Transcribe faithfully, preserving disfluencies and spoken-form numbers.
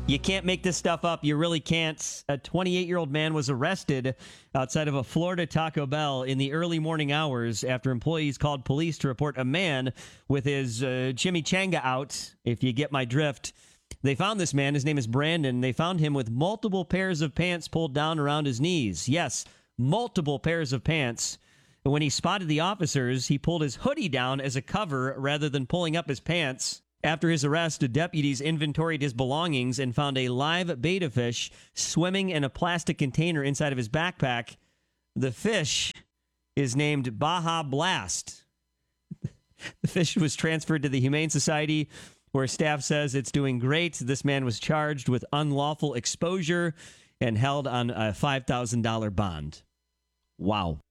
You can't make this stuff up. You really can't. A twenty-eight-year-old man was arrested outside of a Florida Taco Bell in the early morning hours after employees called police to report a man with his uh, chimichanga out, if you get my drift. They found this man. His name is Brandon. They found him with multiple pairs of pants pulled down around his knees. Yes, multiple pairs of pants. And when he spotted the officers, he pulled his hoodie down as a cover rather than pulling up his pants. After his arrest, deputies inventoried his belongings and found a live betta fish swimming in a plastic container inside of his backpack. The fish is named Baja Blast. The fish was transferred to the Humane Society, where staff says it's doing great. This man was charged with unlawful exposure and held on a five thousand dollars bond. Wow.